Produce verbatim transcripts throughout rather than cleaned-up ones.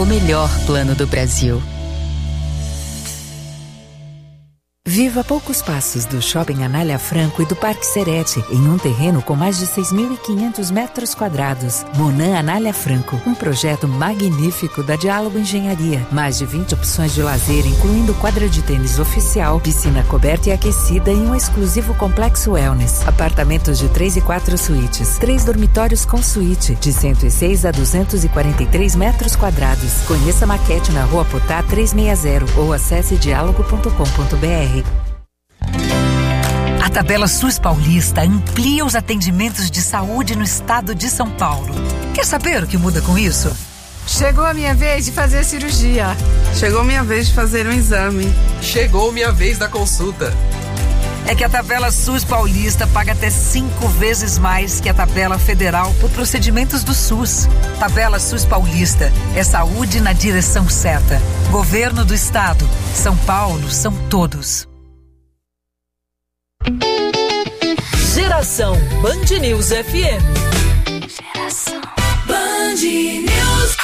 o melhor plano do Brasil. Viva a poucos passos do Shopping Anália Franco e do Parque Serete, em um terreno com mais de seis mil e quinhentos metros quadrados. Monan Anália Franco, um projeto magnífico da Diálogo Engenharia. Mais de vinte opções de lazer, incluindo quadra de tênis oficial, piscina coberta e aquecida e um exclusivo complexo wellness. Apartamentos de três e quatro suítes, três dormitórios com suíte, de cento e seis a duzentos e quarenta e três metros quadrados. Conheça a maquete na Rua Potá trezentos e sessenta ou acesse diálogo ponto com ponto br. A Tabela SUS Paulista amplia os atendimentos de saúde no estado de São Paulo. Quer saber o que muda com isso? Chegou a minha vez de fazer a cirurgia. Chegou a minha vez de fazer um exame. Chegou minha vez da consulta. É que a Tabela SUS Paulista paga até cinco vezes mais que a Tabela Federal por procedimentos do SUS. Tabela SUS Paulista é saúde na direção certa. Governo do Estado. São Paulo são todos. Geração Band News F M. Geração Band News.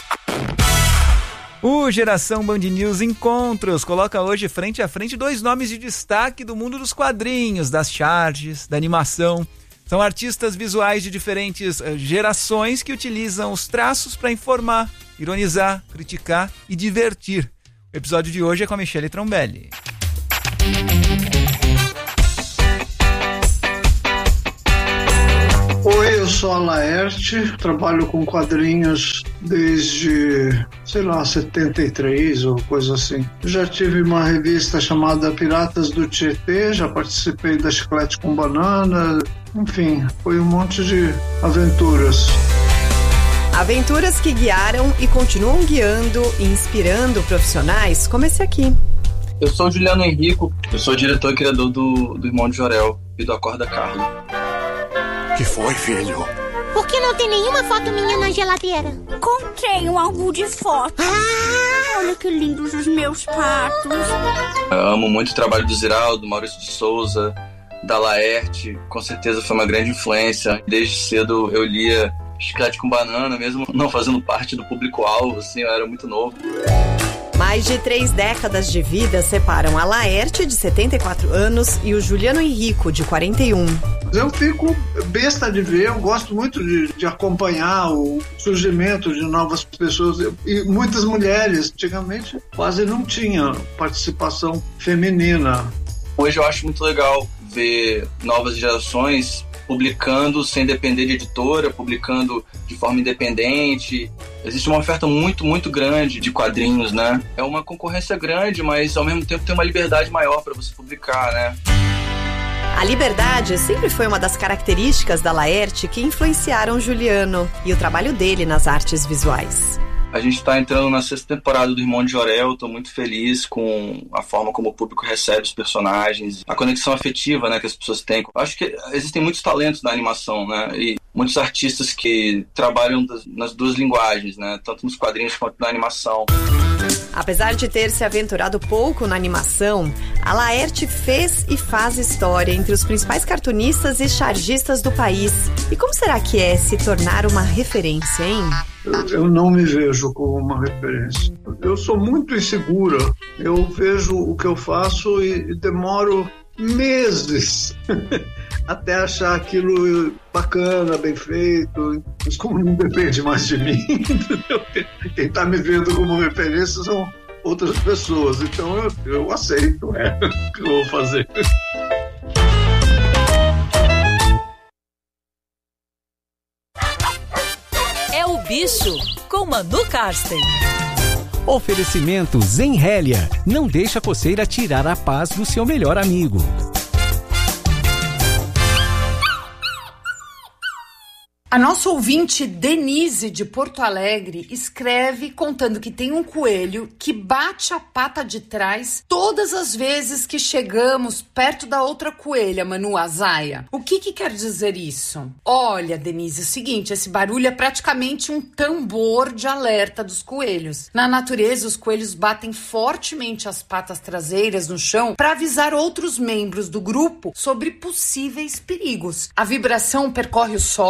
O Geração Band News Encontros coloca hoje frente a frente dois nomes de destaque do mundo dos quadrinhos, das charges, da animação. São artistas visuais de diferentes gerações que utilizam os traços para informar, ironizar, criticar e divertir. O episódio de hoje é com a Michele Trombelli. Oi, eu sou a Laerte, trabalho com quadrinhos desde, sei lá, setenta e três ou coisa assim. Já tive uma revista chamada Piratas do Tietê, já participei da Chiclete com Banana, enfim, foi um monte de aventuras. Aventuras que guiaram e continuam guiando e inspirando profissionais como esse aqui. Eu sou o Juliano Henrico, eu sou diretor e criador do, do Irmão de Jorel e do Acorda Carlo. Que foi, filho? Por que não tem nenhuma foto minha na geladeira? Encontrei um álbum de fotos. Ah, olha que lindos os meus patos. Eu amo muito o trabalho do Ziraldo, do Maurício de Souza, da Laerte. Com certeza foi uma grande influência. Desde cedo eu lia Chiclete com Banana, mesmo não fazendo parte do público-alvo, assim, eu era muito novo. Mais de três décadas de vida separam a Laerte, de setenta e quatro anos, e o Juliano Henrico, de quarenta e um. Eu fico besta de ver, eu gosto muito de, de acompanhar o surgimento de novas pessoas e muitas mulheres. Antigamente quase não tinha participação feminina. Hoje eu acho muito legal ver novas gerações publicando sem depender de editora, publicando de forma independente. Existe uma oferta muito, muito grande de quadrinhos, né? É uma concorrência grande, mas ao mesmo tempo tem uma liberdade maior para você publicar, né? A liberdade sempre foi uma das características da Laerte que influenciaram Juliano e o trabalho dele nas artes visuais. A gente está entrando na sexta temporada do Irmão de Jorel, estou muito feliz com a forma como o público recebe os personagens, a conexão afetiva, né, que as pessoas têm. Eu acho que existem muitos talentos na animação, né, e muitos artistas que trabalham das, nas duas linguagens, né, tanto nos quadrinhos quanto na animação. Apesar de ter se aventurado pouco na animação, a Laerte fez e faz história entre os principais cartunistas e chargistas do país. E como será que é se tornar uma referência, hein? Eu, eu não me vejo como uma referência. Eu sou muito insegura. Eu vejo o que eu faço e, e demoro meses até achar aquilo bacana, bem feito. Mas como não depende mais de mim, entendeu? Quem está me vendo como referência são outras pessoas. Então eu, eu aceito, é o que eu vou fazer. É o Bicho, com Manu Karsten. Oferecimento Zenrélia. Não deixa a coceira tirar a paz do seu melhor amigo. A nossa ouvinte Denise, de Porto Alegre, escreve contando que tem um coelho que bate a pata de trás todas as vezes que chegamos perto da outra coelha, Manu Azaia. O que que quer dizer isso? Olha, Denise, é o seguinte, esse barulho é praticamente um tambor de alerta dos coelhos. Na natureza, os coelhos batem fortemente as patas traseiras no chão para avisar outros membros do grupo sobre possíveis perigos. A vibração percorre o solo e funciona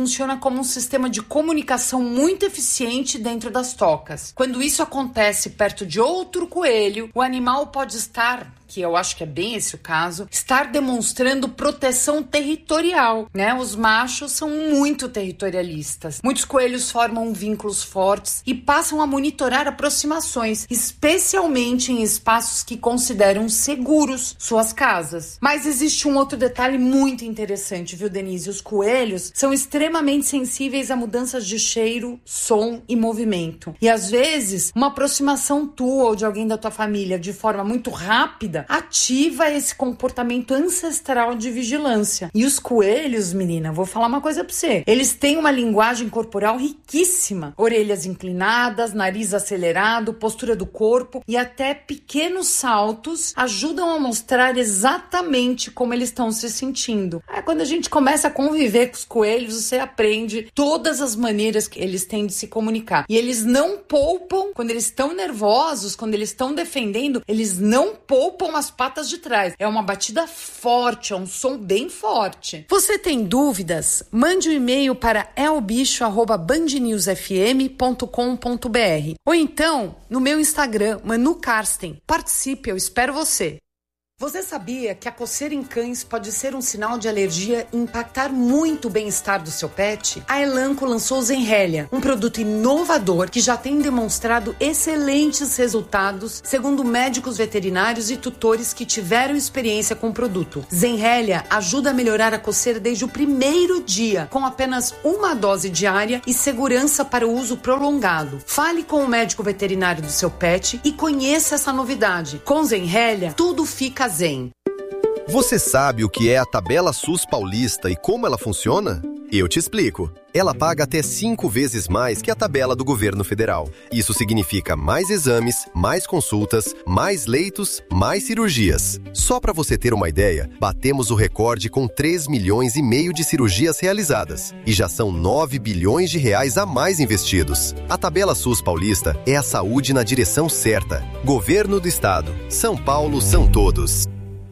funciona como um sistema de comunicação muito eficiente dentro das tocas. Quando isso acontece perto de outro coelho, o animal pode estar, que eu acho que é bem esse o caso, estar demonstrando proteção territorial, né? Os machos são muito territorialistas. Muitos coelhos formam vínculos fortes e passam a monitorar aproximações, especialmente em espaços que consideram seguros, suas casas. Mas existe um outro detalhe muito interessante, viu, Denise? Os coelhos são extremamente sensíveis a mudanças de cheiro, som e movimento. E às vezes, uma aproximação tua ou de alguém da tua família de forma muito rápida ativa esse comportamento ancestral de vigilância. E os coelhos, menina, vou falar uma coisa pra você. Eles têm uma linguagem corporal riquíssima. Orelhas inclinadas, nariz acelerado, postura do corpo e até pequenos saltos ajudam a mostrar exatamente como eles estão se sentindo. Aí, quando a gente começa a conviver com os coelhos, você aprende todas as maneiras que eles têm de se comunicar. E eles não poupam, quando eles estão nervosos, quando eles estão defendendo, eles não poupam as patas de trás. É uma batida forte, é um som bem forte. Você tem dúvidas? Mande um e-mail para elbicho arroba band news f m ponto com ponto b r ou então no meu Instagram, Manu Karsten. Participe, eu espero você. Você sabia que a coceira em cães pode ser um sinal de alergia e impactar muito o bem-estar do seu pet? A Elanco lançou Zenrelia, um produto inovador que já tem demonstrado excelentes resultados, segundo médicos veterinários e tutores que tiveram experiência com o produto. Zenrelia ajuda a melhorar a coceira desde o primeiro dia, com apenas uma dose diária e segurança para o uso prolongado. Fale com o médico veterinário do seu pet e conheça essa novidade. Com Zenrelia, tudo fica zen. Você sabe o que é a tabela SUS paulista e como ela funciona? Eu te explico. Ela paga até cinco vezes mais que a tabela do governo federal. Isso significa mais exames, mais consultas, mais leitos, mais cirurgias. Só para você ter uma ideia, batemos o recorde com três milhões e meio de cirurgias realizadas. E já são nove bilhões de reais a mais investidos. A tabela SUS paulista é a saúde na direção certa. Governo do Estado. São Paulo são todos.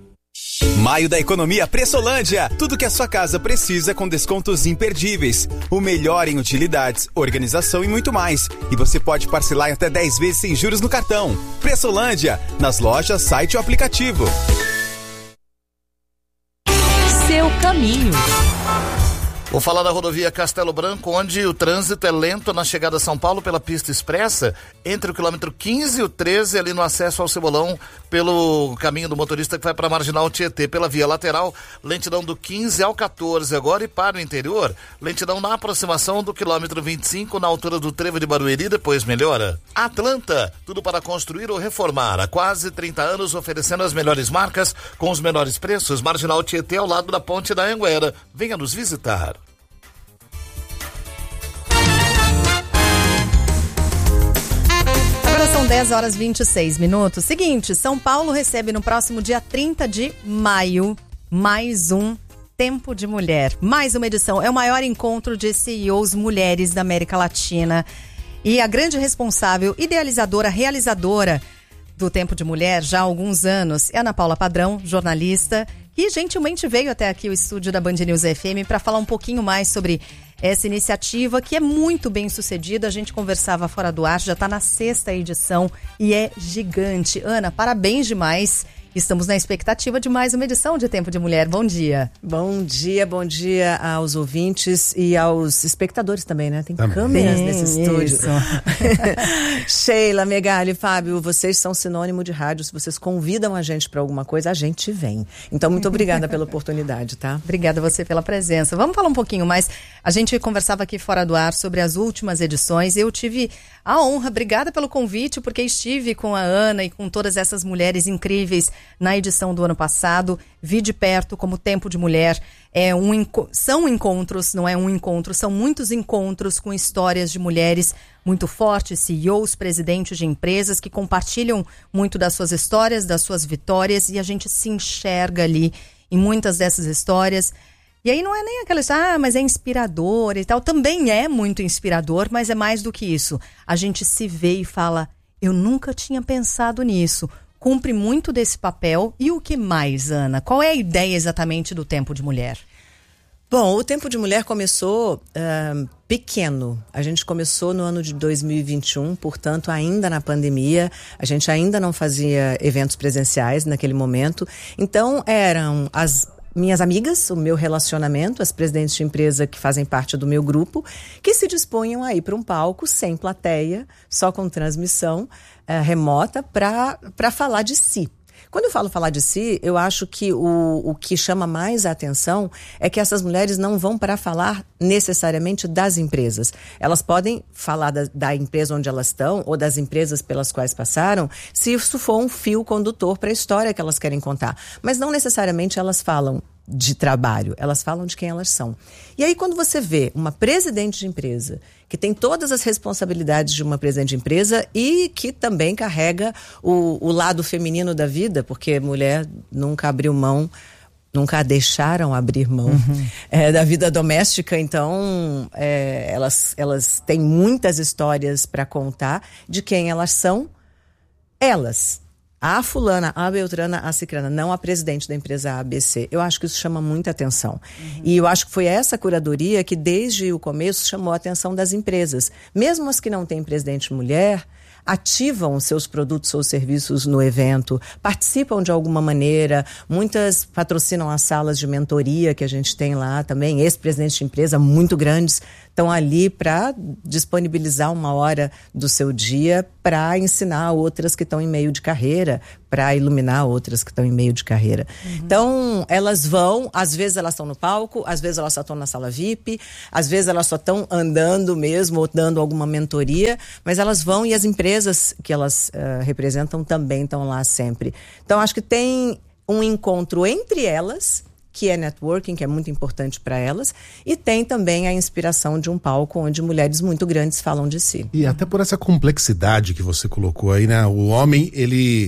Maio da Economia Pressolândia. Tudo que a sua casa precisa com descontos imperdíveis. O melhor em utilidades, organização e muito mais. E você pode parcelar em até dez vezes sem juros no cartão. Pressolândia, nas lojas, site ou aplicativo. Seu caminho. Vou falar da rodovia Castelo Branco, onde o trânsito é lento na chegada a São Paulo pela pista expressa, entre o quilômetro quinze e o treze, ali no acesso ao Cebolão, pelo caminho do motorista que vai para a Marginal Tietê. Pela via lateral, lentidão do quinze ao quatorze agora, e para o interior, lentidão na aproximação do quilômetro vinte e cinco, na altura do Trevo de Barueri, depois melhora. Atlanta, tudo para construir ou reformar. Há quase trinta anos oferecendo as melhores marcas com os menores preços. Marginal Tietê ao lado da Ponte da Anguera. Venha nos visitar. São dez horas e vinte e seis minutos. Seguinte, São Paulo recebe no próximo dia trinta de maio mais um Tempo de Mulher. Mais uma edição. É o maior encontro de C E Os mulheres da América Latina. E a grande responsável, idealizadora, realizadora do Tempo de Mulher já há alguns anos é a Ana Paula Padrão, jornalista, que gentilmente veio até aqui o estúdio da Band News F M para falar um pouquinho mais sobre essa iniciativa, que é muito bem sucedida. A gente conversava fora do ar, já está na sexta edição e é gigante. Ana, parabéns demais. Estamos na expectativa de mais uma edição de Tempo de Mulher. Bom dia. Bom dia, bom dia aos ouvintes e aos espectadores também, né? Tem também. Câmeras nesse estúdio. Sheila, Megali, Fábio, vocês são sinônimo de rádio. Se vocês convidam a gente para alguma coisa, a gente vem. Então, muito obrigada pela oportunidade, tá? Obrigada a você pela presença. Vamos falar um pouquinho mais. A gente conversava aqui fora do ar sobre as últimas edições. Eu tive a honra, obrigada pelo convite, porque estive com a Ana e com todas essas mulheres incríveis na edição do ano passado. Vi de perto como Tempo de Mulher é um enco- são encontros, não é um encontro, são muitos encontros com histórias de mulheres muito fortes, C E Os, presidentes de empresas que compartilham muito das suas histórias, das suas vitórias, e a gente se enxerga ali em muitas dessas histórias. E aí não é nem aquela, ah, mas é inspirador e tal. Também é muito inspirador, mas é mais do que isso. A gente se vê e fala, eu nunca tinha pensado nisso. Cumpre muito desse papel. E o que mais, Ana? Qual é a ideia exatamente do Tempo de Mulher? Bom, o Tempo de Mulher começou uh, pequeno. A gente começou no ano de dois mil e vinte e um, portanto, ainda na pandemia. A gente ainda não fazia eventos presenciais naquele momento. Então, eram as minhas amigas, o meu relacionamento, as presidentes de empresa que fazem parte do meu grupo, que se dispunham a ir para um palco sem plateia, só com transmissão uh, remota, para falar de si. Quando eu falo falar de si, eu acho que o, o que chama mais a atenção é que essas mulheres não vão para falar necessariamente das empresas. Elas podem falar da, da empresa onde elas estão ou das empresas pelas quais passaram, se isso for um fio condutor para a história que elas querem contar. Mas não necessariamente elas falam de trabalho, elas falam de quem elas são. E aí quando você vê uma presidente de empresa que tem todas as responsabilidades de uma presidente de empresa e que também carrega o, o lado feminino da vida, porque mulher nunca abriu mão, nunca a deixaram abrir mão uhum. é, da vida doméstica, então é, elas, elas têm muitas histórias para contar de quem elas são, elas. A fulana, a beltrana, a cicrana, não a presidente da empresa A B C. Eu acho que isso chama muita atenção. Uhum. E eu acho que foi essa curadoria que desde o começo chamou a atenção das empresas. Mesmo as que não têm presidente mulher, ativam seus produtos ou serviços no evento, participam de alguma maneira, muitas patrocinam as salas de mentoria que a gente tem lá também, ex-presidentes de empresa muito grandes estão ali para disponibilizar uma hora do seu dia para ensinar outras que estão em meio de carreira, para iluminar outras que estão em meio de carreira. Uhum. Então, elas vão, às vezes elas estão no palco, às vezes elas só estão na sala V I P, às vezes elas só estão andando mesmo ou dando alguma mentoria, mas elas vão e as empresas que elas uh, representam também estão lá sempre. Então, acho que tem um encontro entre elas, que é networking, que é muito importante para elas, e tem também a inspiração de um palco onde mulheres muito grandes falam de si. E até por essa complexidade que você colocou aí, né? O homem, ele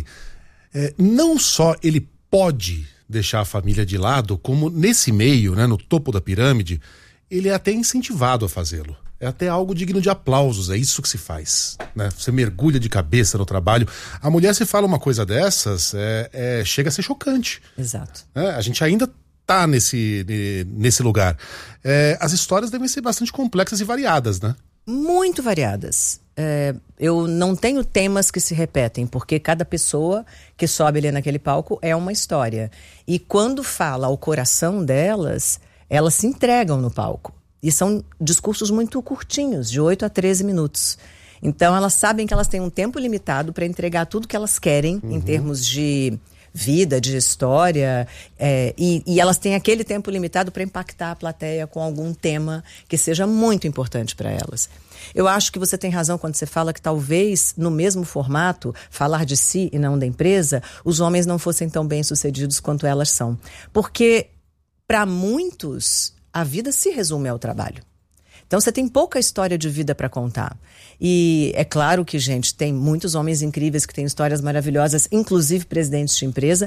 é, não só ele pode deixar a família de lado, como nesse meio, né, no topo da pirâmide, ele é até incentivado a fazê-lo. É até algo digno de aplausos, é isso que se faz, né? Você mergulha de cabeça no trabalho. A mulher, se fala uma coisa dessas, é, é, chega a ser chocante. Exato. É, a gente ainda tá nesse, nesse lugar. É, as histórias devem ser bastante complexas e variadas, né? Muito variadas. É, eu não tenho temas que se repetem, porque cada pessoa que sobe ali naquele palco é uma história. E quando fala ao coração delas, elas se entregam no palco. E são discursos muito curtinhos, de oito a treze minutos. Então elas sabem que elas têm um tempo limitado para entregar tudo que elas querem, uhum. em termos de vida, de história, é, e, e elas têm aquele tempo limitado para impactar a plateia com algum tema que seja muito importante para elas. Eu acho que você tem razão quando você fala que talvez no mesmo formato, falar de si e não da empresa, os homens não fossem tão bem sucedidos quanto elas são. Porque para muitos a vida se resume ao trabalho. Então você tem pouca história de vida para contar. E é claro que, gente, tem muitos homens incríveis que têm histórias maravilhosas, inclusive presidentes de empresa,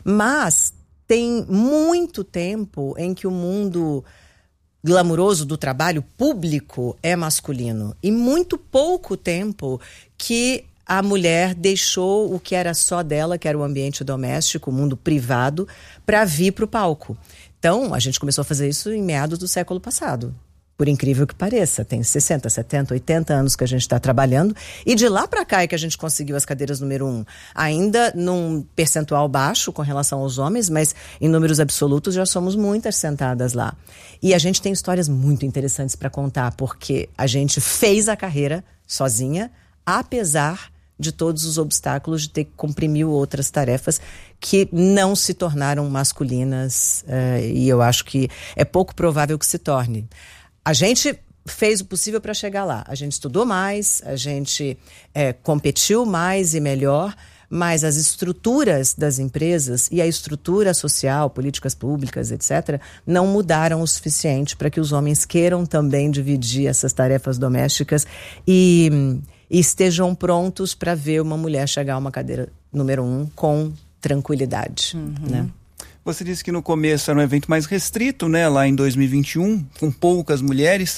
mas tem muito tempo em que o mundo glamuroso do trabalho público é masculino. E muito pouco tempo que a mulher deixou o que era só dela, que era o ambiente doméstico, o mundo privado, para vir para o palco. Então, a gente começou a fazer isso em meados do século passado. Por incrível que pareça, tem sessenta, setenta, oitenta anos que a gente está trabalhando, e de lá para cá é que a gente conseguiu as cadeiras número um, ainda num percentual baixo com relação aos homens, mas em números absolutos já somos muitas sentadas lá. E a gente tem histórias muito interessantes para contar, porque a gente fez a carreira sozinha, apesar de todos os obstáculos de ter que cumprir mil outras tarefas que não se tornaram masculinas, uh, e eu acho que é pouco provável que se torne. A gente fez o possível para chegar lá. A gente estudou mais, a gente é, competiu mais e melhor, mas as estruturas das empresas e a estrutura social, políticas públicas, etcétera, não mudaram o suficiente para que os homens queiram também dividir essas tarefas domésticas e, e estejam prontos para ver uma mulher chegar a uma cadeira número um com tranquilidade, uhum. né? Você disse que no começo era um evento mais restrito, né? Lá em dois mil e vinte e um, com poucas mulheres.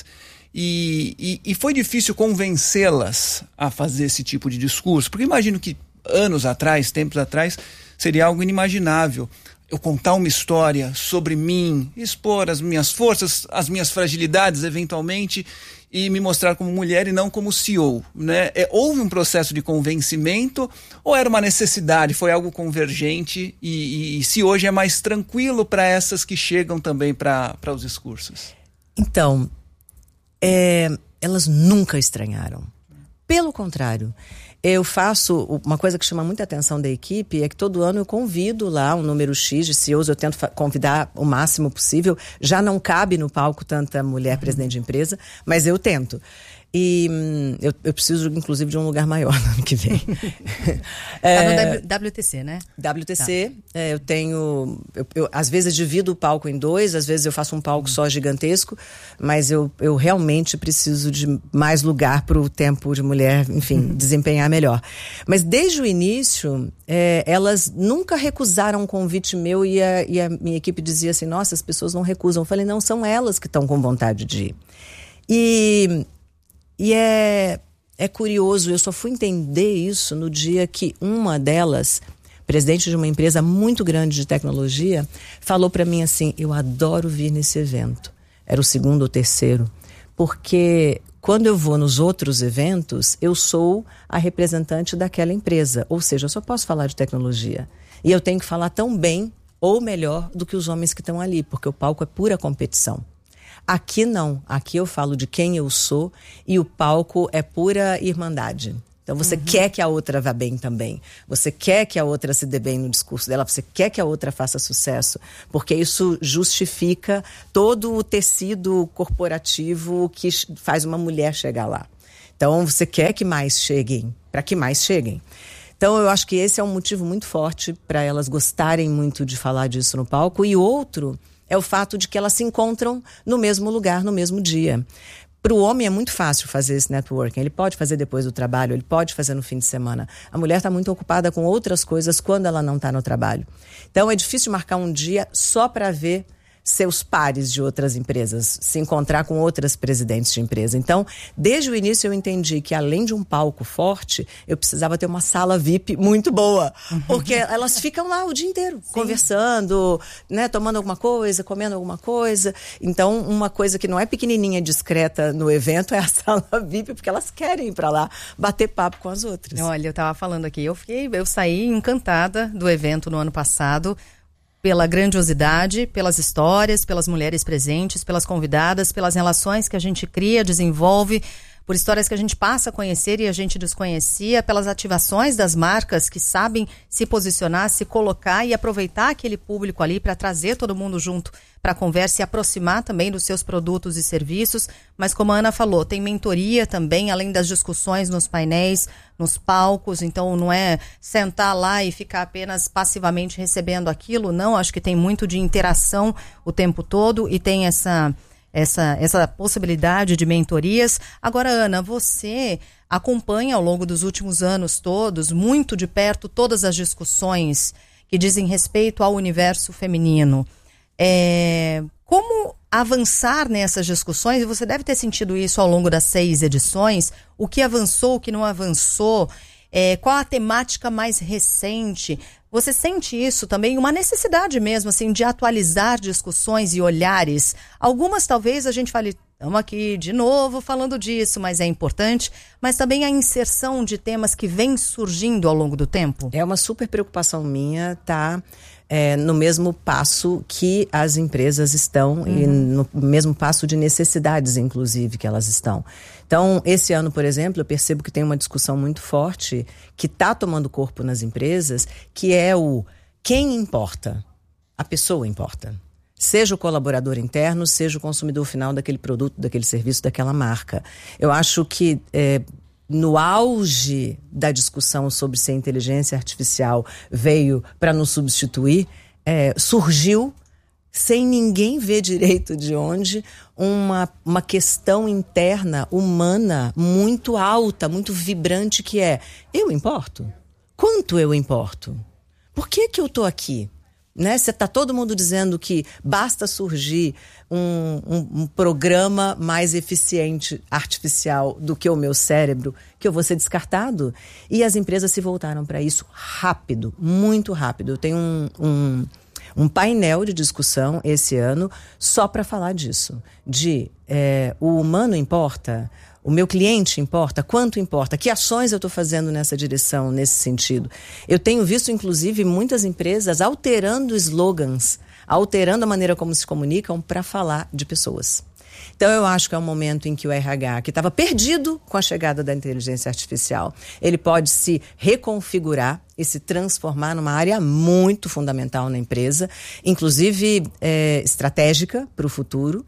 E, e, e foi difícil convencê-las a fazer esse tipo de discurso. Porque imagino que anos atrás, tempos atrás, seria algo inimaginável. eu contar uma história sobre mim, expor as minhas forças, as minhas fragilidades eventualmente, e me mostrar como mulher e não como C E O, né? É, houve um processo de convencimento ou era uma necessidade, foi algo convergente e, e, e se hoje é mais tranquilo para essas que chegam também para os discursos? Então, é, elas nunca estranharam. Pelo contrário, eu faço uma coisa que chama muita atenção da equipe, é que todo ano eu convido lá um número X de C E Os, eu tento convidar o máximo possível. Já não cabe no palco tanta mulher presidente de empresa, mas eu tento. E hum, eu, eu preciso, inclusive, de um lugar maior no ano que vem. é, tá no W T C, né? W T C, tá. é, eu tenho... Eu, eu, às vezes divido o palco em dois, às vezes eu faço um palco só gigantesco, mas eu, eu realmente preciso de mais lugar para o tempo de mulher, enfim, uhum. desempenhar melhor. Mas desde o início, é, elas nunca recusaram um convite meu e a, e a minha equipe dizia assim, nossa, as pessoas não recusam. Eu falei, não, são elas que estão com vontade de ir. E... E é, é curioso, eu só fui entender isso no dia que uma delas, presidente de uma empresa muito grande de tecnologia, falou para mim assim, eu adoro vir nesse evento. Era o segundo ou terceiro. Porque quando eu vou nos outros eventos, eu sou a representante daquela empresa. Ou seja, eu só posso falar de tecnologia. E eu tenho que falar tão bem ou melhor do que os homens que estão ali, porque o palco é pura competição. Aqui não, aqui eu falo de quem eu sou e o palco é pura irmandade. Então você uhum. quer que a outra vá bem também, você quer que a outra se dê bem no discurso dela, você quer que a outra faça sucesso, porque isso justifica todo o tecido corporativo que faz uma mulher chegar lá. Então você quer que mais cheguem, para que mais cheguem. Então eu acho que esse é um motivo muito forte para elas gostarem muito de falar disso no palco. E outro é o fato de que elas se encontram no mesmo lugar, no mesmo dia. Para o homem é muito fácil fazer esse networking. Ele pode fazer depois do trabalho, ele pode fazer no fim de semana. A mulher está muito ocupada com outras coisas quando ela não está no trabalho. Então é difícil marcar um dia só para ver seus pares de outras empresas, se encontrar com outras presidentes de empresa. Então, desde o início eu entendi que além de um palco forte, eu precisava ter uma sala V I P muito boa, porque elas ficam lá o dia inteiro, Sim. conversando, né, tomando alguma coisa, comendo alguma coisa. Então, uma coisa que não é pequenininha, discreta no evento é a sala V I P, porque elas querem ir para lá bater papo com as outras. Olha, eu tava falando aqui, eu fiquei, eu saí encantada do evento no ano passado, pela grandiosidade, pelas histórias, pelas mulheres presentes, pelas convidadas, pelas relações que a gente cria, desenvolve, por histórias que a gente passa a conhecer e a gente desconhecia, pelas ativações das marcas que sabem se posicionar, se colocar e aproveitar aquele público ali para trazer todo mundo junto para a conversa e aproximar também dos seus produtos e serviços. Mas como a Ana falou, tem mentoria também, além das discussões nos painéis, nos palcos. Então não é sentar lá e ficar apenas passivamente recebendo aquilo. Não, acho que tem muito de interação o tempo todo e tem essa... Essa, essa possibilidade de mentorias. Agora, Ana, você acompanha ao longo dos últimos anos todos, muito de perto, todas as discussões que dizem respeito ao universo feminino. É, como avançar nessas discussões? E você deve ter sentido isso ao longo das seis edições. O que avançou, o que não avançou? É, qual a temática mais recente? Você sente isso também, uma necessidade mesmo, assim, de atualizar discussões e olhares? Algumas talvez a gente fale, estamos aqui de novo falando disso, mas é importante, mas também a inserção de temas que vêm surgindo ao longo do tempo? É uma super preocupação minha, tá? É, no mesmo passo que as empresas estão uhum. e no mesmo passo de necessidades, inclusive, que elas estão. Então, esse ano, por exemplo, eu percebo que tem uma discussão muito forte que está tomando corpo nas empresas, que é o quem importa? A pessoa importa. Seja o colaborador interno, seja o consumidor final daquele produto, daquele serviço, daquela marca. Eu acho que... É, no auge da discussão sobre se a inteligência artificial veio para nos substituir, é, surgiu, sem ninguém ver direito de onde, uma, uma questão interna, humana, muito alta, muito vibrante, que é: eu importo? Quanto eu importo? Por que que eu estou aqui? Né? Você está todo mundo dizendo que basta surgir um, um, um programa mais eficiente artificial do que o meu cérebro, que eu vou ser descartado. E as empresas se voltaram para isso rápido, muito rápido. Eu tenho um, um, um painel de discussão esse ano só para falar disso. De é, o humano importa, o meu cliente importa, quanto importa, que ações eu estou fazendo nessa direção, nesse sentido. Eu tenho visto, inclusive, muitas empresas alterando slogans, alterando a maneira como se comunicam para falar de pessoas. Então eu acho que é um momento em que o R H, que estava perdido com a chegada da inteligência artificial, ele pode se reconfigurar e se transformar numa área muito fundamental na empresa, inclusive é, estratégica para o futuro,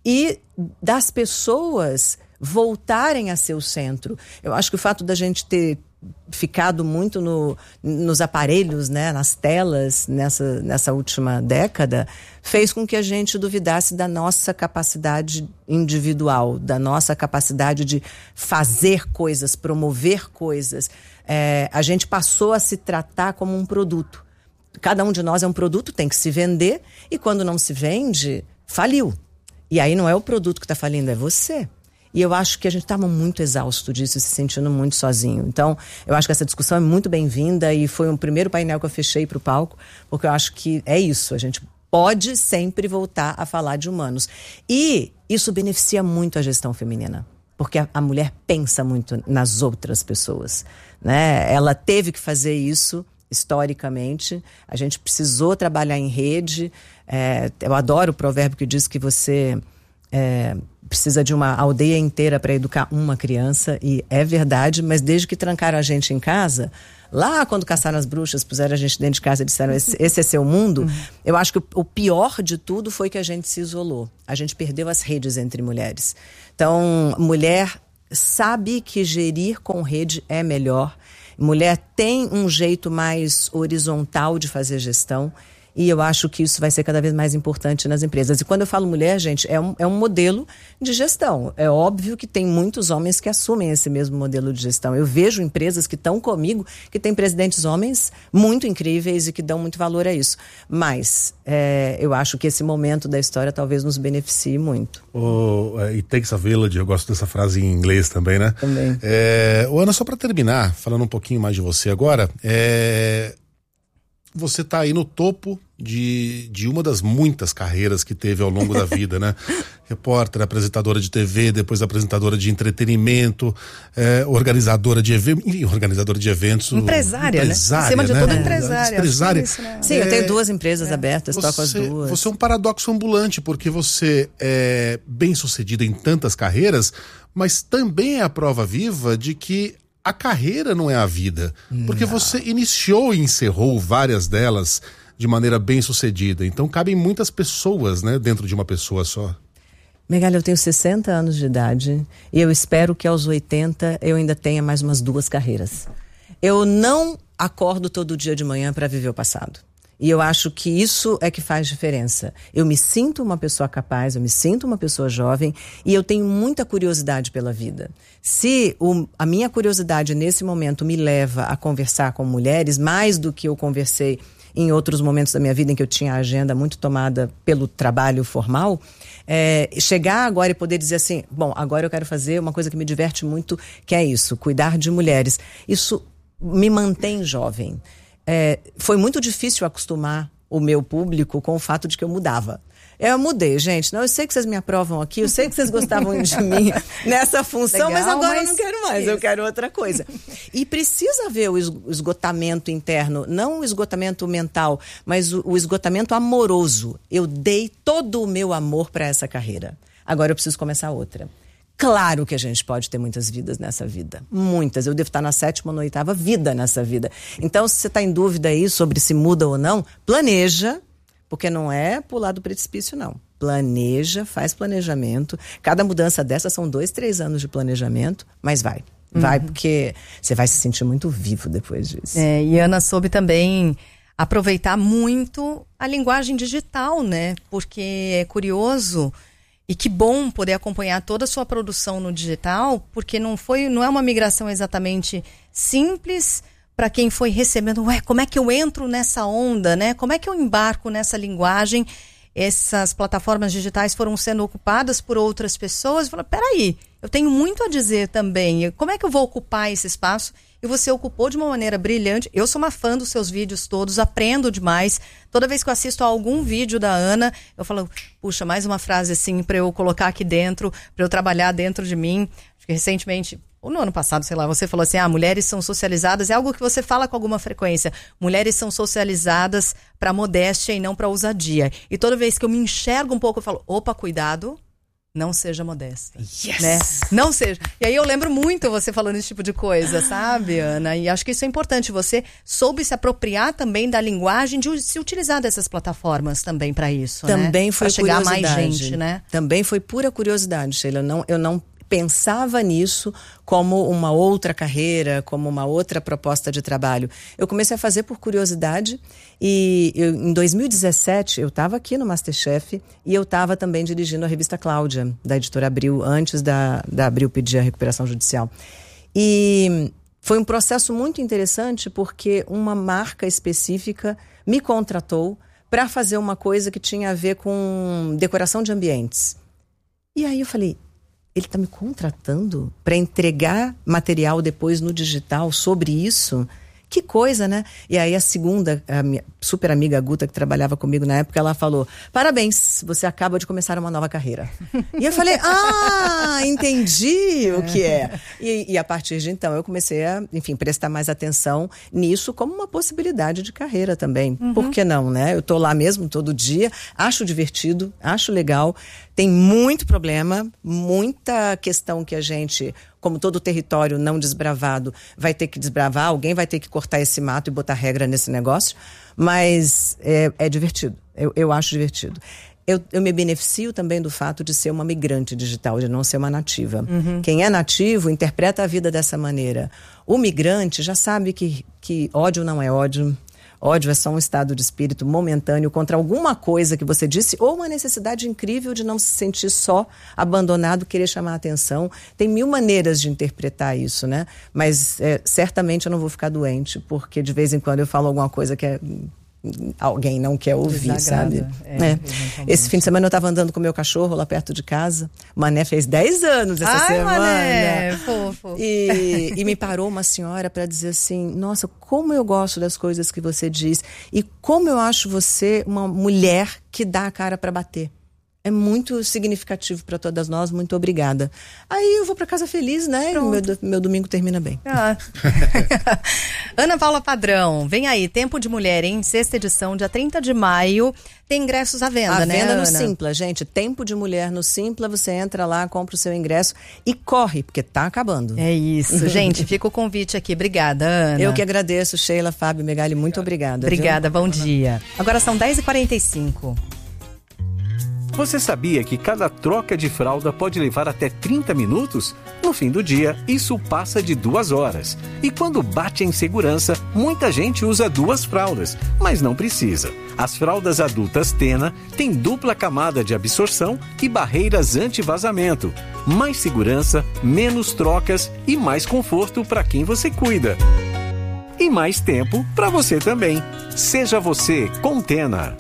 e das pessoas voltarem a ser o centro. Eu acho que o fato da gente ter ficado muito no, nos aparelhos, né, nas telas, nessa, nessa última década, fez com que a gente duvidasse da nossa capacidade individual, da nossa capacidade de fazer coisas, promover coisas. É, a gente passou a se tratar como um produto. Cada um de nós é um produto, tem que se vender, e quando não se vende, faliu. E aí não é o produto que está falindo, é você. E eu acho que a gente estava muito exausto disso e se sentindo muito sozinho. Então, eu acho que essa discussão é muito bem-vinda e foi um primeiro painel que eu fechei para o palco, porque eu acho que é isso, a gente pode sempre voltar a falar de humanos. E isso beneficia muito a gestão feminina, porque a, a mulher pensa muito nas outras pessoas, né? Ela teve que fazer isso historicamente, a gente precisou trabalhar em rede. É, eu adoro o provérbio que diz que você... É, precisa de uma aldeia inteira para educar uma criança, e é verdade, mas desde que trancaram a gente em casa, lá quando caçaram as bruxas, puseram a gente dentro de casa e disseram esse, esse é seu mundo, uhum. Eu acho que o, o pior de tudo foi que a gente se isolou, a gente perdeu as redes entre mulheres. Então, mulher sabe que gerir com rede é melhor, mulher tem um jeito mais horizontal de fazer gestão, e eu acho que isso vai ser cada vez mais importante nas empresas. E quando eu falo mulher, gente, é um, é um modelo de gestão. É óbvio que tem muitos homens que assumem esse mesmo modelo de gestão. Eu vejo empresas que estão comigo, que têm presidentes homens muito incríveis e que dão muito valor a isso. Mas é, eu acho que esse momento da história talvez nos beneficie muito. O It Takes a Village, eu gosto dessa frase em inglês também, né? Também. É, Ana, só para terminar, falando um pouquinho mais de você agora, é... você está aí no topo de, de uma das muitas carreiras que teve ao longo da vida, né? Repórter, apresentadora de T V, depois apresentadora de entretenimento, é, organizadora de eventos, organizadora de eventos. Empresária, empresária, né? Acima de né? tudo, empresária. empresária. Isso, né? Sim, eu tenho duas empresas é, abertas, você, toco as duas. Você é um paradoxo ambulante, porque você é bem sucedida em tantas carreiras, mas também é a prova viva de que a carreira não é a vida, porque não. Você iniciou e encerrou várias delas de maneira bem sucedida, então cabem muitas pessoas, né, dentro de uma pessoa só. Megali, eu tenho sessenta anos de idade e eu espero que aos oitenta eu ainda tenha mais umas duas carreiras. Eu não acordo todo dia de manhã para viver o passado. E eu acho que isso é que faz diferença. Eu me sinto uma pessoa capaz, eu me sinto uma pessoa jovem e eu tenho muita curiosidade pela vida. Se o, a minha curiosidade nesse momento me leva a conversar com mulheres, mais do que eu conversei em outros momentos da minha vida em que eu tinha a agenda muito tomada pelo trabalho formal, é, chegar agora e poder dizer assim, bom, agora eu quero fazer uma coisa que me diverte muito, que é isso, cuidar de mulheres. Isso me mantém jovem. É, foi muito difícil acostumar o meu público com o fato de que eu mudava. Eu mudei, gente. Não, eu sei que vocês me aprovam aqui, eu sei que vocês gostavam de mim nessa função, Legal, mas agora mas... eu não quero mais, Isso. eu quero outra coisa. E precisa haver o esgotamento interno, não o esgotamento mental, mas o esgotamento amoroso. Eu dei todo o meu amor para essa carreira. Agora eu preciso começar outra. Claro que a gente pode ter muitas vidas nessa vida. Muitas. Eu devo estar na sétima ou na oitava vida nessa vida. Então, se você está em dúvida aí sobre se muda ou não, planeja, porque não é pular do precipício, não. Planeja, faz planejamento. Cada mudança dessa são dois, três anos de planejamento, mas vai. Vai, uhum. porque você vai se sentir muito vivo depois disso. É, e Ana soube também aproveitar muito a linguagem digital, né? Porque é curioso... E que bom poder acompanhar toda a sua produção no digital, porque não foi, não é uma migração exatamente simples para quem foi recebendo, ué, como é que eu entro nessa onda, né? Como é que eu embarco nessa linguagem? essas plataformas digitais foram sendo ocupadas por outras pessoas. Eu falei, peraí, eu tenho muito a dizer também. Como é que eu vou ocupar esse espaço? E você ocupou de uma maneira brilhante. Eu sou uma fã dos seus vídeos todos, aprendo demais. Toda vez que eu assisto a algum vídeo da Ana, eu falo, puxa, mais uma frase assim para eu colocar aqui dentro, para eu trabalhar dentro de mim. Acho que recentemente, ou no ano passado, sei lá, você falou assim, ah, mulheres são socializadas, é algo que você fala com alguma frequência. Mulheres são socializadas para modéstia e não para ousadia. E toda vez que eu me enxergo um pouco, eu falo, opa, cuidado. Não seja modesta. Yes! Né? Não seja. E aí eu lembro muito você falando esse tipo de coisa, sabe, Ana? E acho que isso é importante. Você soube se apropriar também da linguagem, de se utilizar dessas plataformas também para isso, também né? Foi pra chegar a mais curiosidade. gente, né? Também foi pura curiosidade, Sheila. Eu não, eu não pensava nisso como uma outra carreira, como uma outra proposta de trabalho. Eu comecei a fazer por curiosidade e eu, em dois mil e dezessete eu estava aqui no MasterChef e eu estava também dirigindo a revista Cláudia, da editora Abril, antes da, da Abril pedir a recuperação judicial. E foi um processo muito interessante porque uma marca específica me contratou para fazer uma coisa que tinha a ver com decoração de ambientes. E aí eu falei, ele está me contratando para entregar material depois no digital sobre isso? Que coisa, né? E aí a segunda, a minha super amiga Guta, que trabalhava comigo na época, ela falou, parabéns, você acaba de começar uma nova carreira. E eu falei, ah, entendi o que é. E, e a partir de então eu comecei a, enfim, prestar mais atenção nisso como uma possibilidade de carreira também. Uhum. Por que não, né? Eu tô lá mesmo todo dia, acho divertido, acho legal. Tem muito problema, muita questão que a gente, como todo território não desbravado, vai ter que desbravar, alguém vai ter que cortar esse mato e botar regra nesse negócio, mas é, é divertido, eu, eu acho divertido. Eu, eu me beneficio também do fato de ser uma migrante digital, de não ser uma nativa. Uhum. Quem é nativo interpreta a vida dessa maneira. O migrante já sabe que, que ódio não é ódio. Ódio é só um estado de espírito momentâneo contra alguma coisa que você disse ou uma necessidade incrível de não se sentir só, abandonado, querer chamar a atenção. Tem mil maneiras de interpretar isso, né? Mas é, certamente eu não vou ficar doente, porque de vez em quando eu falo alguma coisa que é... alguém não quer ouvir, desagrada, sabe? É, é. Esse fim de semana eu estava andando com o meu cachorro lá perto de casa. O Mané fez dez anos essa Ai, semana. Mané, fofo. E, e me parou uma senhora para dizer assim, nossa, como eu gosto das coisas que você diz e como eu acho você uma mulher que dá a cara para bater. É muito significativo para todas nós, muito obrigada. Aí eu vou para casa feliz, né? E meu, meu domingo termina bem. Ah. Ana Paula Padrão, vem aí, Tempo de Mulher, hein? Sexta edição, dia trinta de maio. Tem ingressos à venda, à né, venda no Ana? Simpla, gente. Tempo de Mulher no Simpla. Você entra lá, compra o seu ingresso e corre, porque tá acabando. É isso, gente. Fica o convite aqui. Obrigada, Ana. Eu que agradeço, Sheila, Fábio, Megali, muito obrigada. Obrigada, viu? Bom dia. Agora são dez e quarenta e cinco. Você sabia que cada troca de fralda pode levar até trinta minutos? No fim do dia, isso passa de duas horas. E quando bate a insegurança, muita gente usa duas fraldas, mas não precisa. As fraldas adultas Tena têm dupla camada de absorção e barreiras anti-vazamento. Mais segurança, menos trocas e mais conforto para quem você cuida. E mais tempo para você também. Seja você com Tena.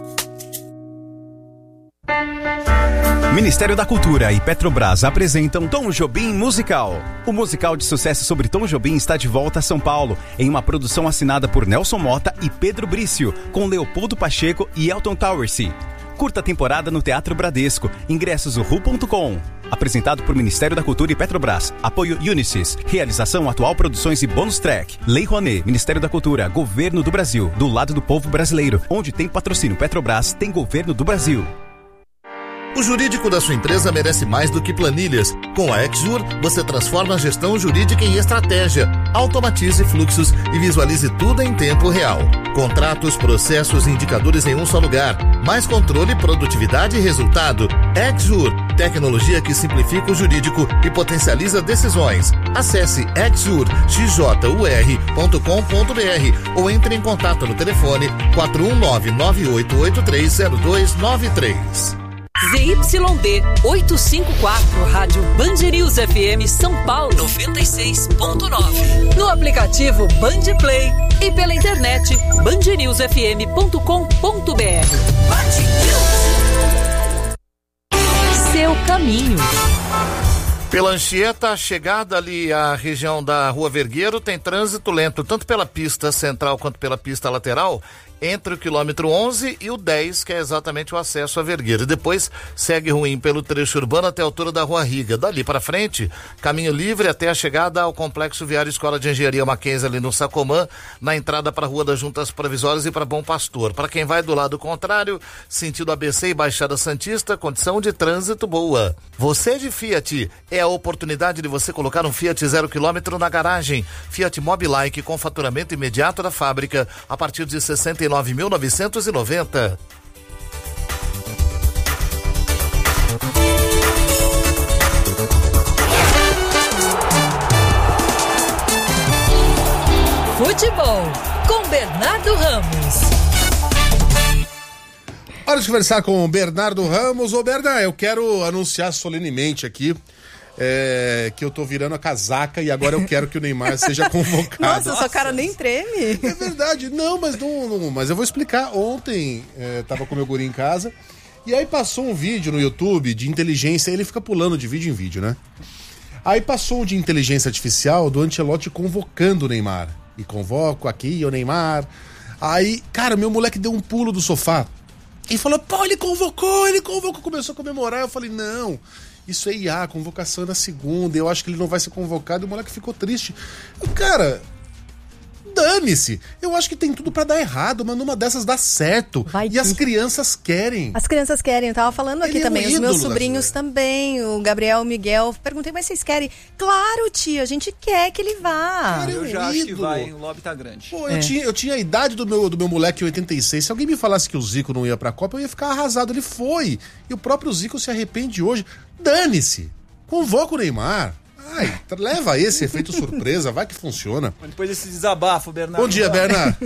Ministério da Cultura e Petrobras apresentam Tom Jobim Musical. O musical de sucesso sobre Tom Jobim está de volta a São Paulo, em uma produção assinada por Nelson Mota e Pedro Brício, com Leopoldo Pacheco e Elton Towersey. Curta temporada no Teatro Bradesco. Ingressos ru ponto com. Apresentado por Ministério da Cultura e Petrobras. Apoio Unisys. Realização Atual Produções e Bônus Track. Lei Rouanet. Ministério da Cultura. Governo do Brasil. Do lado do povo brasileiro. Onde tem patrocínio Petrobras, tem Governo do Brasil. O jurídico da sua empresa merece mais do que planilhas. Com a Exjur, você transforma a gestão jurídica em estratégia, automatize fluxos e visualize tudo em tempo real. Contratos, processos e indicadores em um só lugar. Mais controle, produtividade e resultado. Exjur, tecnologia que simplifica o jurídico e potencializa decisões. Acesse exjur x j u r ponto com ponto b r ou entre em contato no telefone quatro um nove, nove oito oito três, zero dois nove três. Z Y D oitocentos e cinquenta e quatro, Rádio Band News F M São Paulo noventa e seis ponto nove. No aplicativo Band Play e pela internet band news f m ponto com ponto b r. Seu caminho. Pela Anchieta, chegada ali à região da Rua Vergueiro, tem trânsito lento, tanto pela pista central quanto pela pista lateral, entre o quilômetro onze e o dez, que é exatamente o acesso à Vergueiro. E depois segue ruim pelo trecho urbano até a altura da Rua Riga. Dali para frente, caminho livre até a chegada ao Complexo Viário Escola de Engenharia Mackenzie, ali no Sacomã, na entrada para a Rua das Juntas Provisórias e para Bom Pastor. Para quem vai do lado contrário, sentido A B C e Baixada Santista, condição de trânsito boa. Você de Fiat, é a oportunidade de você colocar um Fiat zero quilômetro na garagem. Fiat Mobilike com faturamento imediato da fábrica a partir de sessenta e nove mil novecentos e noventa. Futebol com Bernardo Ramos. Hora de conversar com o Bernardo Ramos. Ô Bernardo, eu quero anunciar solenemente aqui É, que eu tô virando a casaca e agora eu quero que o Neymar seja convocado. Nossa, Nossa, sua cara nem treme. É verdade, não, mas não, não mas eu vou explicar. Ontem é, tava com meu guri em casa e aí passou um vídeo no YouTube de inteligência, ele fica pulando de vídeo em vídeo, né? Aí passou um de inteligência artificial do Ancelotti convocando o Neymar. E convoco aqui o Neymar. Aí, cara, meu moleque deu um pulo do sofá e falou, pô, ele convocou, ele convocou, começou a comemorar. Eu falei, não, isso é I A, convocação é na segunda, eu acho que ele não vai ser convocado, e o moleque ficou triste. Cara, dane-se. Eu acho que tem tudo pra dar errado, mas numa dessas dá certo. Vai e que... as crianças querem. As crianças querem, eu tava falando aqui Ele também, é um os meus ídolo, sobrinhos também, o Gabriel, o Miguel, perguntei, mas vocês querem? Claro, tia, a gente quer que ele vá. Cara, eu é um já acho que ídolo. vai, o lobby tá grande. Pô, É. eu, tinha, eu tinha a idade do meu, do meu moleque em oitenta e seis, se alguém me falasse que o Zico não ia pra Copa, eu ia ficar arrasado. Ele foi, e o próprio Zico se arrepende hoje. Dane-se, convoca o Neymar. Ai, leva esse efeito surpresa, vai que funciona. Depois desse desabafo, Bernardo. Bom dia, Bernardo.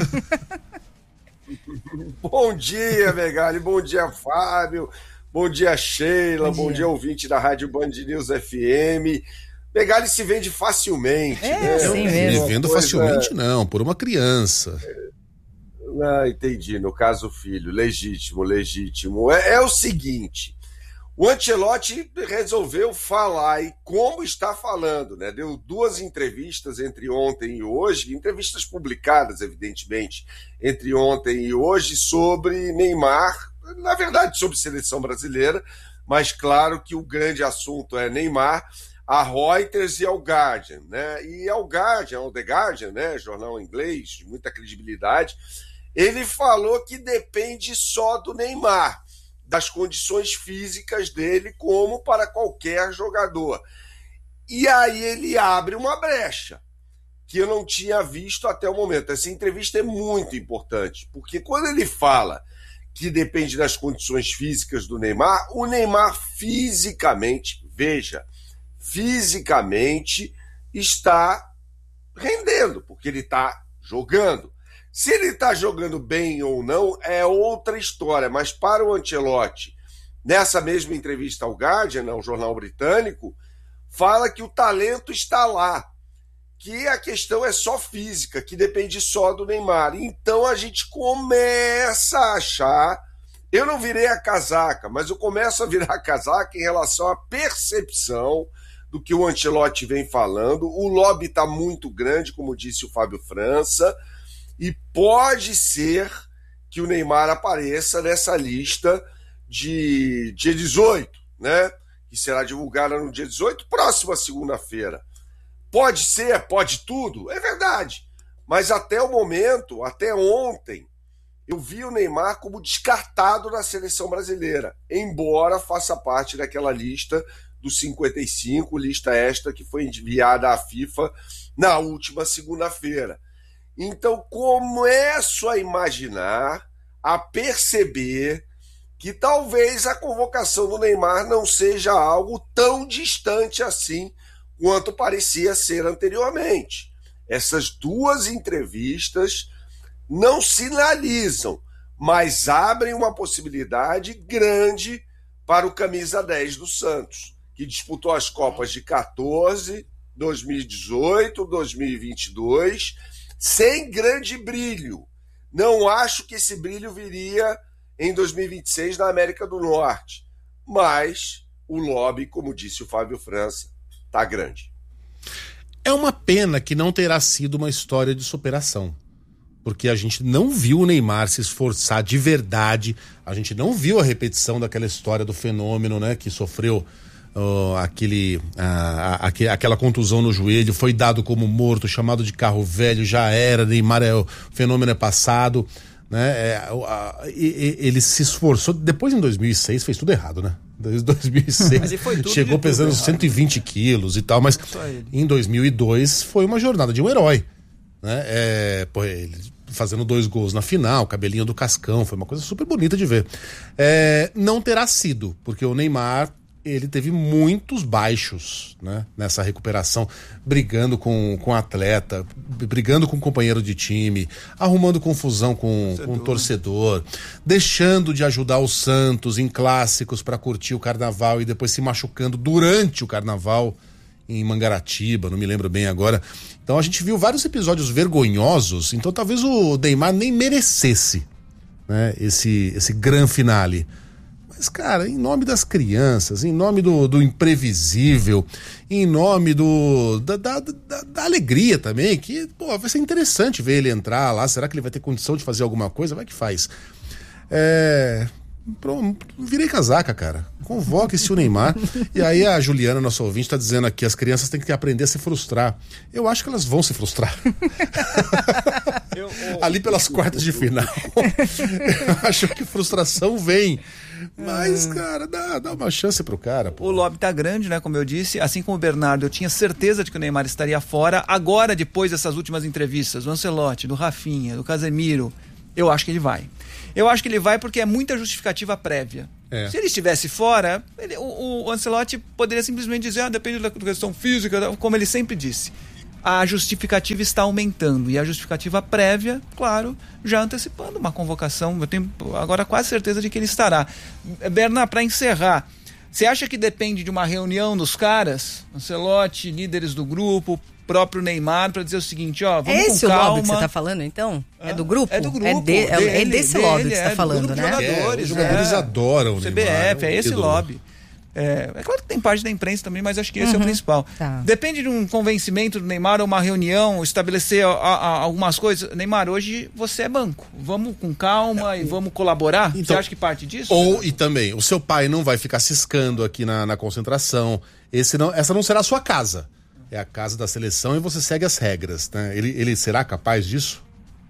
Bom dia, Megali. Bom dia, Fábio. Bom dia, Sheila. Bom dia, Bom dia ouvinte da Rádio Band News F M. Megali se vende facilmente. É, né? sim mesmo. Me vendo coisa... facilmente, não, por uma criança. Ah, entendi. No caso, filho, legítimo, legítimo. É, é o seguinte. O Ancelotti resolveu falar, e como está falando, né? Deu duas entrevistas entre ontem e hoje, entrevistas publicadas, evidentemente, entre ontem e hoje, sobre Neymar, na verdade sobre seleção brasileira, mas claro que o grande assunto é Neymar, a Reuters e ao Guardian, né? E ao Guardian, ao The Guardian, né? Jornal inglês, de muita credibilidade, ele falou que depende só do Neymar, das condições físicas dele, como para qualquer jogador. E aí ele abre uma brecha, que eu não tinha visto até o momento. Essa entrevista é muito importante, porque quando ele fala que depende das condições físicas do Neymar, o Neymar fisicamente, veja, fisicamente está rendendo, porque ele está jogando. Se ele está jogando bem ou não é outra história, mas para o Ancelotti, nessa mesma entrevista ao Guardian, ao jornal britânico, fala que o talento está lá, que a questão é só física, que depende só do Neymar. Então a gente começa a achar, eu não virei a casaca, mas eu começo a virar a casaca em relação à percepção do que o Ancelotti vem falando. O lobby está muito grande, como disse o Fábio França, e pode ser que o Neymar apareça nessa lista de dia dezoito, né? Que será divulgada no dia dezoito, próxima segunda-feira. Pode ser, pode tudo, é verdade. Mas até o momento, até ontem, eu vi o Neymar como descartado na seleção brasileira, embora faça parte daquela lista dos cinquenta e cinco, lista esta que foi enviada à FIFA na última segunda-feira. Então, começo a imaginar, a perceber que talvez a convocação do Neymar não seja algo tão distante assim quanto parecia ser anteriormente. Essas duas entrevistas não sinalizam, mas abrem uma possibilidade grande para o camisa dez do Santos, que disputou as Copas de quatorze, dois mil e dezoito, dois mil e vinte e dois, sem grande brilho. Não acho que esse brilho viria em dois mil e vinte e seis na América do Norte, mas o lobby, como disse o Fábio França, está grande. É uma pena que não terá sido uma história de superação, porque a gente não viu o Neymar se esforçar de verdade, a gente não viu a repetição daquela história do fenômeno, né, que sofreu uh, aquele, uh, aqu- aquela contusão no joelho, foi dado como morto, chamado de carro velho, já era, Neymar é o fenômeno é passado, né, é, uh, uh, ele se esforçou, depois em dois mil e seis fez tudo errado, né? Desde dois mil e seis chegou pesando cento e vinte quilos e tal, mas em dois mil e dois foi uma jornada de um herói, né? É, pô, ele fazendo dois gols na final, cabelinho do Cascão, foi uma coisa super bonita de ver. É, não terá sido, porque o Neymar, ele teve muitos baixos, né, nessa recuperação, brigando com, com atleta, brigando com companheiro de time, arrumando confusão com, com o torcedor, deixando de ajudar o Santos em clássicos para curtir o carnaval e depois se machucando durante o carnaval em Mangaratiba, não me lembro bem agora. Então a gente viu vários episódios vergonhosos, então talvez o Neymar nem merecesse, né, esse, esse gran finale. Mas, cara, em nome das crianças, em nome do, do imprevisível, em nome do da, da, da, da alegria também, que, pô, vai ser interessante ver ele entrar lá. Será que ele vai ter condição de fazer alguma coisa? Vai que faz. É... Pronto, virei casaca, cara. Convoque-se o Neymar. E aí a Juliana, nossa ouvinte, está dizendo aqui, as crianças têm que aprender a se frustrar. Eu acho que elas vão se frustrar. Eu, oh, ali pelas quartas de final. Eu acho que frustração vem. Mas, cara, dá, dá uma chance pro cara. Pô. O lobby tá grande, né? Como eu disse. Assim como o Bernardo, eu tinha certeza de que o Neymar estaria fora. Agora, depois dessas últimas entrevistas, do Ancelotti, do Rafinha, do Casemiro, eu acho que ele vai. Eu acho que ele vai porque é muita justificativa prévia. É. Se ele estivesse fora, ele, o, o Ancelotti poderia simplesmente dizer, ah, depende da questão física, como ele sempre disse. A justificativa está aumentando. E a justificativa prévia, claro, já antecipando uma convocação. Eu tenho agora quase certeza de que ele estará. Bernardo, para encerrar, você acha que depende de uma reunião dos caras? Ancelotti, líderes do grupo, próprio Neymar, para dizer o seguinte, ó, vamos é esse com calma. O lobby que você tá falando, então? Ah, é do grupo? É do grupo. É, de, é, dele, é desse dele, lobby que você tá é falando, né? Jogadores, é, os jogadores é. adoram o C B F, Neymar, é esse ídolo. lobby. É, é claro que tem parte da imprensa também, mas acho que esse uhum, é o principal. Tá. Depende de um convencimento do Neymar ou uma reunião, estabelecer a, a, algumas coisas. Neymar, hoje você é banco. Vamos com calma é, e vamos colaborar? Então, você acha que parte disso? Ou, e também, o seu pai não vai ficar ciscando aqui na, na concentração. Esse não, essa não será a sua casa. É a casa da seleção e você segue as regras, né? Ele, ele será capaz disso?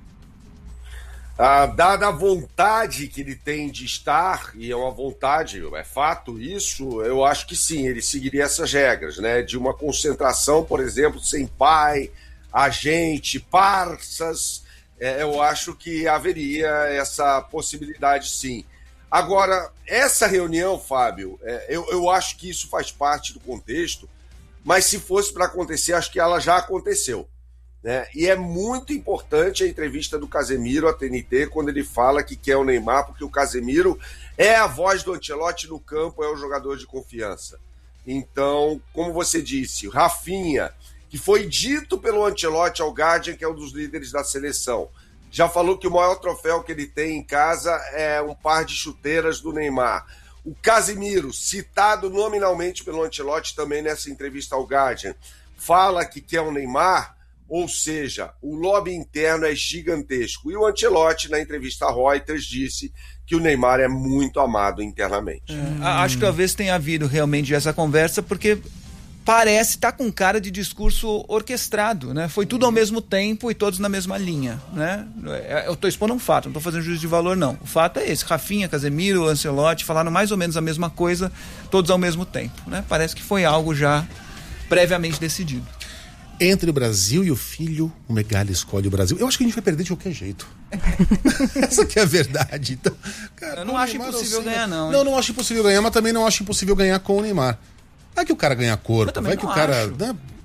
Ah, dada a vontade que ele tem de estar, e é uma vontade, é fato isso, eu acho que sim, ele seguiria essas regras, né? De uma concentração, por exemplo, sem pai, agente, parças, é, eu acho que haveria essa possibilidade sim. Agora, essa reunião, Fábio, é, eu, eu acho que isso faz parte do contexto, mas se fosse para acontecer, acho que ela já aconteceu. Né? E é muito importante a entrevista do Casemiro à T N T quando ele fala que quer o Neymar, porque o Casemiro é a voz do Ancelotti no campo, é o jogador de confiança. Então, como você disse, o Rafinha, que foi dito pelo Ancelotti ao Guardian, que é um dos líderes da seleção, já falou que o maior troféu que ele tem em casa é um par de chuteiras do Neymar. O Casemiro, citado nominalmente pelo Ancelotti também nessa entrevista ao Guardian, fala que quer o Neymar. Ou seja, o lobby interno é gigantesco. E o Ancelotti, na entrevista à Reuters, disse que o Neymar é muito amado internamente. É, acho que talvez tenha havido realmente essa conversa, porque parece estar tá com cara de discurso orquestrado, né? Foi tudo ao mesmo tempo e todos na mesma linha, né? Eu estou expondo um fato, não estou fazendo juízo de valor, não. O fato é esse, Rafinha, Casemiro, Ancelotti falaram mais ou menos a mesma coisa, todos ao mesmo tempo, né? Parece que foi algo já previamente decidido. Entre o Brasil e o filho, o Megali escolhe o Brasil. Eu acho que a gente vai perder de qualquer jeito. Essa que é a verdade. Então, cara, eu não acho Neymar, impossível ganhar, não. Não, hein? Não acho impossível ganhar, mas também não acho impossível ganhar com o Neymar. Vai que o cara ganha corpo, vai que o cara... Né,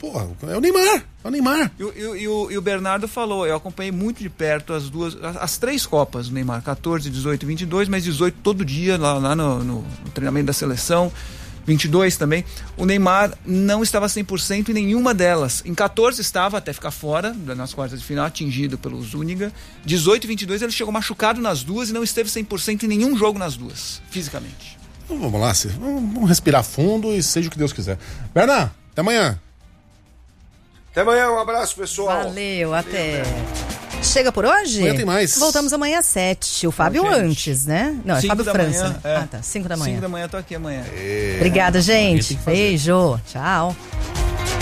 porra, é o Neymar, é o Neymar. E, e, e, o, e o Bernardo falou, eu acompanhei muito de perto as duas, as, as três Copas do Neymar, catorze, dezoito e vinte e dois, mas dezoito todo dia lá, lá no, no, no treinamento da seleção, vinte e dois também. O Neymar não estava cem por cento em nenhuma delas. Em catorze estava até ficar fora, nas quartas de final, atingido pelo Zúñiga. dezoito e vinte e dois ele chegou machucado nas duas e não esteve cem por cento em nenhum jogo nas duas, fisicamente. Então, vamos lá, vamos respirar fundo e seja o que Deus quiser. Bernardo, até amanhã. Até amanhã, um abraço, pessoal. Valeu, até. Chega por hoje? Amanhã tem mais. Voltamos amanhã às sete. O Fábio Gente. antes, né? Não, é Cinco Fábio da França. manhã, Né? é. Ah, tá. cinco da manhã. cinco da manhã, tô aqui amanhã. É. Obrigada, gente. Beijo. Tchau.